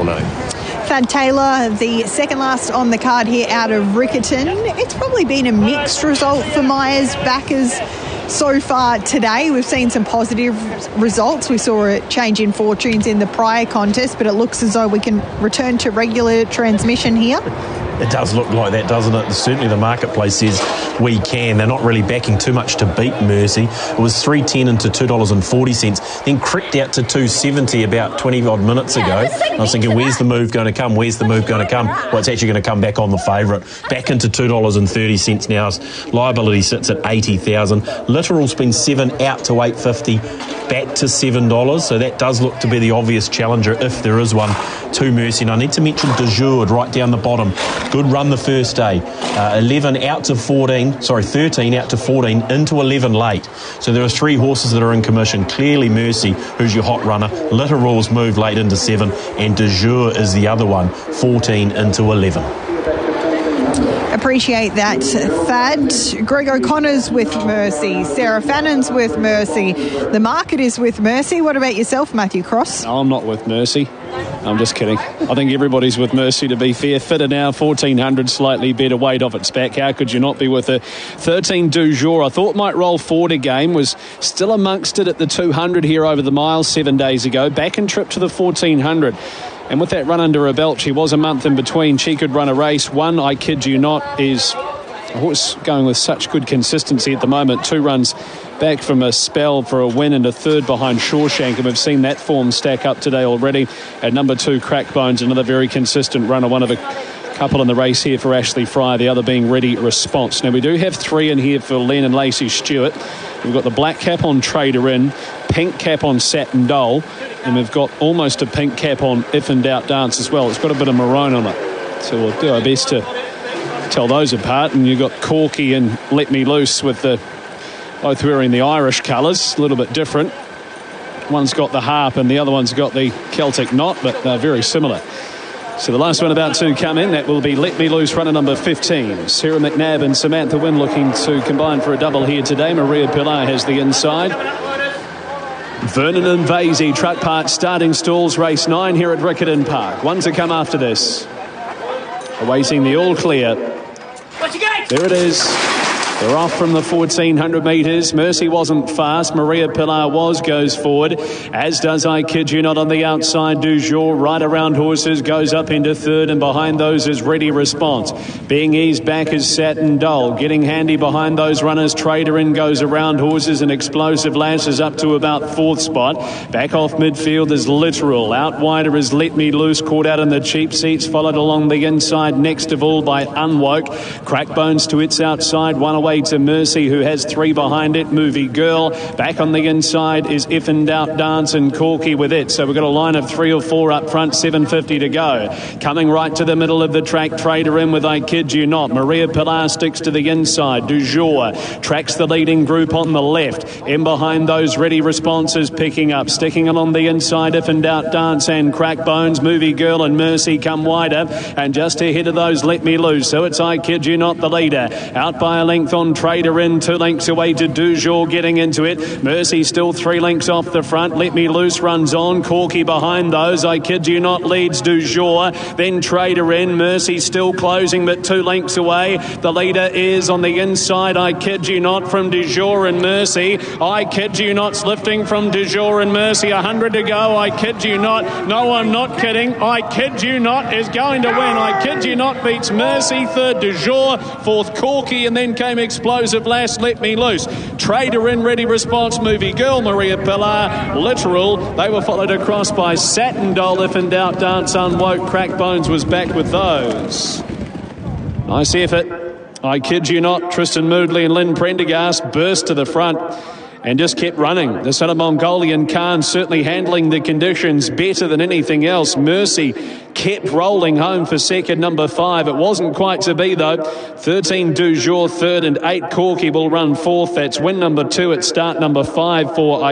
well known. Thad Taylor, the second last on the card here out of Riccarton. It's probably been a mixed result for Myers backers so far today. We've seen some positive results. We saw a change in fortunes in the prior contest, but it looks as though we can return to regular transmission here. It does look like that, doesn't it? Certainly the marketplace says we can. They're not really backing too much to beat Mercy. It was $3.10 into $2.40, then crept out to $2.70 about 20-odd minutes ago. I was thinking, where's the move going to come? Where's the move going to come? Well, it's actually going to come back on the favourite. Back into $2.30 now. Liability sits at $80,000. Literal's been $7 out to $8.50, back to $7. So that does look to be the obvious challenger, if there is one, to Mercy. And I need to mention De Jure right down the bottom. Good run the first day. 13 out to 14, into 11 late. So there are 3 horses that are in commission. Clearly Mercy, who's your hot runner. Litteral's moved late into 7, and De Jure is the other one, 14 into 11. Appreciate that, Thad. Greg O'Connor's with Mercy. Sarah Fannon's with Mercy. The market is with Mercy. What about yourself, Matthew Cross? No, I'm not with Mercy. I'm just kidding. I think everybody's with Mercy, to be fair. Fitter now, 1,400, slightly better weight off its back. How could you not be with her? 13 Du Jour, I thought might roll forward again, was still amongst it at the 200 here over the miles 7 days ago. Back and trip to the 1,400. And with that run under her belt, she was a month in between. She could run a race. One, I kid you not, is a horse going with such good consistency at the moment. 2 runs back from a spell for a win and a third behind Shawshank, and we've seen that form stack up today already. At number 2, Crackbones, another very consistent runner, one of a couple in the race here for Ashley Fry, the other being Ready Response. Now we do have 3 in here for Len and Lacey Stewart. We've got the black cap on Trader In, pink cap on Satin Dole, and we've got almost a pink cap on If in Doubt Dance as well. It's got a bit of maroon on it, so we'll do our best to tell those apart. And you've got Corky and Let Me Loose with the both wearing the Irish colours, a little bit different. One's got the harp and the other one's got the Celtic knot, but they're very similar. So the last one about to come in, that will be Let Me Loose, runner number 15. Sarah McNabb and Samantha Wynn looking to combine for a double here today. Maria Pilar has the inside. Vernon and Vasey, truck parts, starting stalls, race 9 here at Riccarton Park. One to come after this. Awaiting the all clear. There it is. They're off from the 1,400 metres. Mercy wasn't fast. Maria Pilar goes forward, as does I Kid You Not on the outside. Du Jour right around horses, goes up into third, and behind those is Ready Response. Being eased back is Satin Dole. Getting handy behind those runners. Trader In goes around horses, and Explosive Lash is up to about 4th spot. Back off midfield is Literal. Out wider is Let Me Loose, caught out in the cheap seats, followed along the inside next of all by Unwoke. Crackbones to its outside, one away to Mercy, who has 3 behind it. Movie Girl. Back on the inside is If in Doubt Dance and Corky with it. So we've got a line of 3 or 4 up front, 7.50 to go. Coming right to the middle of the track, Trader In with I Kid You Not. Maria Pilar sticks to the inside. Du Jour tracks the leading group on the left. In behind those, Ready Responses picking up. Sticking along the inside, If in Doubt Dance and Crackbones. Movie Girl and Mercy come wider. And just ahead of those, Let Me Loose. So it's I Kid You Not, the leader. Out by a length on Trader In, 2 lengths away to Du Jour getting into it. Mercy still 3 lengths off the front. Let Me Loose runs on. Corky behind those. I Kid You Not leads Du Jour. Then Trader In. Mercy still closing, but 2 lengths away. The leader is on the inside. I Kid You Not from Du Jour and Mercy. I Kid You Not's lifting from Du Jour and Mercy. 100 to go. I Kid You Not. No, I'm not kidding. I Kid You Not is going to win. I Kid You Not beats Mercy. 3rd Du Jour. 4th Corky, and then came Explosive Lash, Let Me Loose. Trader In, Ready Response, Movie Girl, Maria Pilar, Literal. They were followed across by Satin Dole, If in Doubt Dance, Unwoke. Crackbones was back with those. Nice effort. I Kid You Not. Tristan Moodley and Lynn Prendergast burst to the front and just kept running. The son of Mongolian Khan certainly handling the conditions better than anything else. Mercy kept rolling home for second, number 5. It wasn't quite to be, though. 13 Du Jour, 3rd, and 8 Corky will run 4th. That's win number 2 at start number 5 for